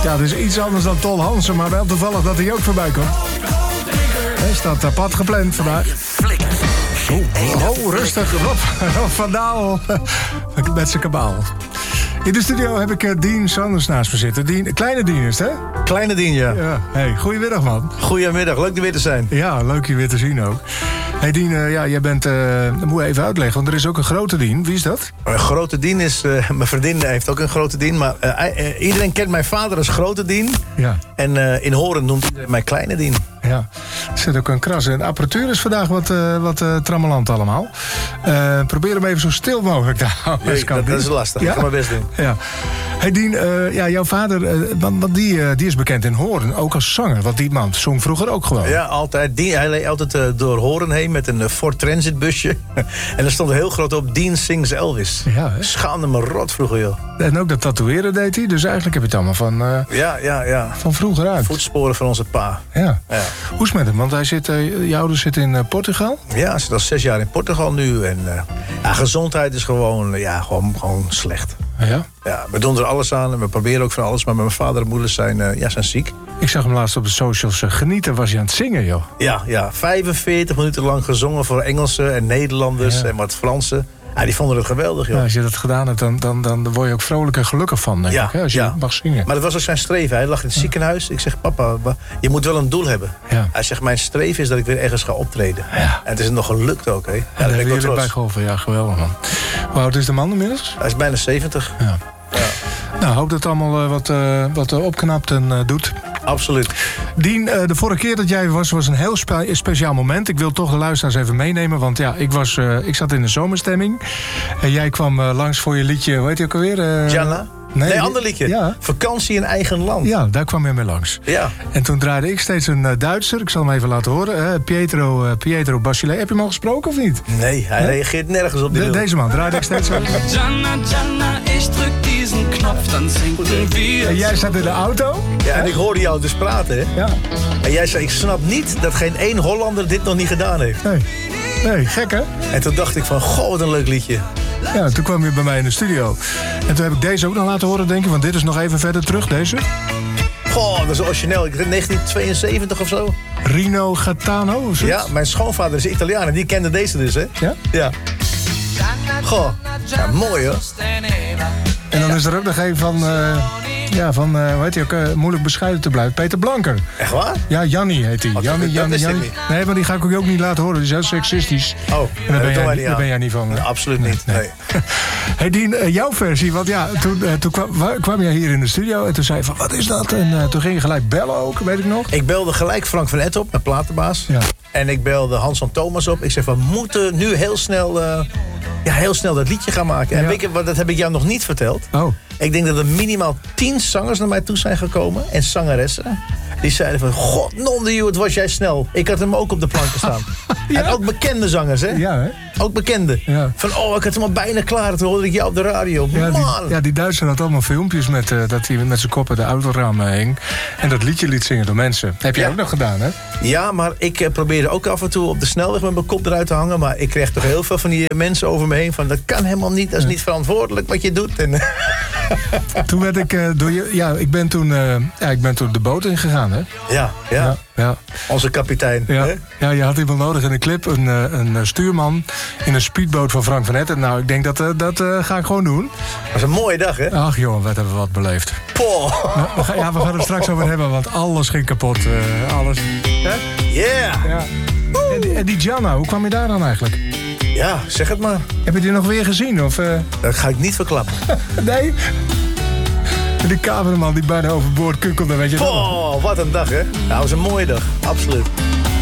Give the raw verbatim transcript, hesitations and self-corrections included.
Ja, dat is iets anders dan Tol Hansen, maar wel toevallig dat hij ook voorbij komt. Hij staat apart gepland vandaag. Oh, oh, rustig. Rob, Rob van Daal met zijn kabaal. In de studio heb ik uh, Dien Sanders naast me zitten. Dien, kleine Dien is het, hè? Kleine Dien, ja. ja. Hey, goedemiddag, man. Goedemiddag, leuk er weer te zijn. Ja, leuk je weer te zien ook. Hey Dien, uh, ja, jij bent... Uh, dat moet je even uitleggen, want er is ook een grote Dien. Wie is dat? Een grote Dien is... Uh, mijn vriendin heeft ook een grote Dien. Maar uh, uh, iedereen kent mijn vader als grote Dien. Ja. En uh, in Horen noemt iedereen mij kleine Dien. Ja, er zit ook een kras in. De apparatuur is vandaag wat, uh, wat uh, trammeland allemaal. Uh, probeer hem even zo stil mogelijk te houden. Jee, dat, dat is lastig, ja? Ik ga mijn best doen. Ja. Hey Dien, uh, ja, jouw vader, uh, want, want die, uh, die is bekend in Horen, ook als zanger. Want die man zong vroeger ook gewoon. Ja, altijd. Dien, hij leed altijd uh, door Horen heen met een uh, Ford Transit busje. En er stond heel groot op, Dien sings Elvis. Ja, hè? Schaamde me rot vroeger, joh. En ook dat tatoeëren deed hij, dus eigenlijk heb je het allemaal van, uh, ja, ja, ja. van vroeger uit. Voetsporen van onze pa. Ja. Ja. Hoe is het met hem? Want hij zit, uh, jouw ouders zitten in uh, Portugal? Ja, hij zit al zes jaar in Portugal nu. En uh, ja, gezondheid is gewoon, ja, gewoon, gewoon slecht. Ja? Ja, we doen er alles aan en we proberen ook van alles. Maar mijn vader en moeder zijn, uh, ja, zijn ziek. Ik zag hem laatst op de socials uh, genieten. Was hij aan het zingen, joh? Ja, ja, vijfenveertig minuten lang gezongen voor Engelsen en Nederlanders ja. en wat Fransen. Ja, die vonden het geweldig, joh. Ja, als je dat gedaan hebt, dan, dan, dan word je ook vrolijk en gelukkig van, denk ja, ik, hè, als je ja. mag zingen. Maar dat was ook zijn streven. Hij lag in het ja. ziekenhuis. Ik zeg, papa, je moet wel een doel hebben. Ja. Hij zegt, mijn streven is dat ik weer ergens ga optreden. Ja. En het is nog gelukt ook, hè. Ja, ja, daar ben ik wel trots. Bij geholpen. Ja, geweldig, man. Hoe oud is de man inmiddels? Hij is bijna zeventig. Ja. Ja. Nou, hoop dat het allemaal uh, wat, uh, wat uh, opknapt en uh, doet. Absoluut. Dien, uh, de vorige keer dat jij was, was een heel spe- speciaal moment. Ik wil toch de luisteraars even meenemen. Want ja, ik, was, uh, ik zat in de zomerstemming. En jij kwam uh, langs voor je liedje, hoe heet je ook alweer? Uh, Gianna? Nee, nee, ander liedje. Ja. Vakantie in eigen land. Ja, daar kwam je mee langs. Ja. En toen draaide ik steeds een uh, Duitser. Ik zal hem even laten horen. Uh, Pietro, uh, Pietro Basile. Heb je hem al gesproken of niet? Nee, hij He? reageert nergens op die De, Deze man draaide ik steeds zo. Gianna, Gianna, ik druk diesen knop, dan zinken wir. En jij zat in de auto? Ja, en ik hoorde jou dus praten, hè? Ja. En jij zei, ik snap niet dat geen één Hollander dit nog niet gedaan heeft. Nee, nee, gek hè? En toen dacht ik van, goh, wat een leuk liedje. Ja, toen kwam je bij mij in de studio. En toen heb ik deze ook nog laten horen, denk ik. Want dit is nog even verder terug, deze. Goh, dat is origineel. Ik negentien tweeënzeventig of zo. Rino Gaetano of zo? Ja, mijn schoonvader is Italiaan en die kende deze dus, hè? Ja? Ja. Goh, ja, mooi hoor. En dan is er ook nog een van... Uh, ja, van, uh, hoe heet hij ook, uh, moeilijk bescheiden te blijven. Peter Blanker. Echt waar? Ja, Jannie heet hij. Oh, Jannie, dat Jannie, is Jannie. Nee, maar die ga ik ook niet laten horen. Die is heel seksistisch. Oh, en daar ben, jij, niet daar ben jij niet van. Nee, absoluut nee, niet, nee. nee. Hey Dien, uh, jouw versie. Want ja, toen, uh, toen kwam, kwam jij hier in de studio en toen zei je van, wat is dat? En uh, toen ging je gelijk bellen ook, weet ik nog. Ik belde gelijk Frank van Et op, mijn platenbaas. Ja. En ik belde Hans-Jan Thomas op. Ik zeg, we moeten nu heel snel, uh, ja, heel snel dat liedje gaan maken. En ja. weet je, dat heb ik jou nog niet verteld. Oh. Ik denk dat er minimaal tien zangers naar mij toe zijn gekomen. En zangeressen. Die zeiden van, god, non het was jij snel. Ik had hem ook op de planken staan. Ja? En ook bekende zangers, hè? Ja, hè? Ook bekende. Ja. Van, oh, ik had hem al bijna klaar. Toen hoorde ik jou op de radio. Ja, Man. Die, ja, die Duitser had allemaal filmpjes met, uh, dat hij met zijn kop uit de autoramen hing. En dat liedje liet zingen door mensen. Heb jij ja. ook nog gedaan, hè? Ja, maar ik uh, probeerde ook af en toe op de snelweg met mijn kop eruit te hangen. Maar ik kreeg toch heel veel van die uh, mensen over me heen. Van, dat kan helemaal niet. Dat is niet verantwoordelijk wat je doet. En, toen werd ik uh, door je... Ja, ik ben toen, uh, ja, ik ben toen de boot ingegaan, hè? Ja, ja. ja, ja. Onze kapitein. Ja. Hè? Ja, je had iemand nodig in een clip. Een, uh, een stuurman in een speedboot van Frank van Et. Nou, ik denk dat uh, dat uh, ga ik gewoon doen. Dat was een mooie dag, hè? Ach jongen, wat hebben we wat beleefd. Poh. Nou, we gaan, ja, we gaan het straks over hebben, want alles ging kapot. Uh, alles. Hè? Yeah. Ja. En, die, en die Gianna, hoe kwam je daar dan eigenlijk? Ja, zeg het maar. Heb je die nog weer gezien? Of, uh... Dat ga ik niet verklappen. Nee? Die cameraman die bijna overboord kukkelde, weet je. Oh, wat een dag, hè? Nou, dat was een mooie dag. Absoluut.